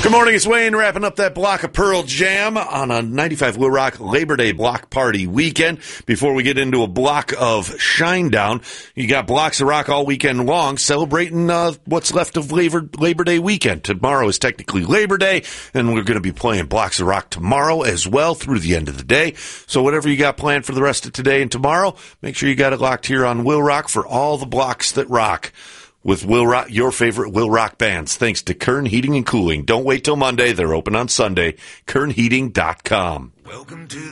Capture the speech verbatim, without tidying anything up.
Good morning, it's Wayne wrapping up that block of Pearl Jam on a ninety-five Will Rock Labor Day block party weekend. Before we get into a block of Shinedown, you got blocks of rock all weekend long celebrating uh, what's left of Labor, Labor Day weekend. Tomorrow is technically Labor Day, and we're going to be playing blocks of rock tomorrow as well through the end of the day. So whatever you got planned for the rest of today and tomorrow, make sure you got it locked here on Will Rock for all the blocks that rock. With Will Rock, your favorite Will Rock bands, thanks to Kern Heating and Cooling. Don't wait till Monday. They're open on Sunday. Kern Heating dot com. Welcome to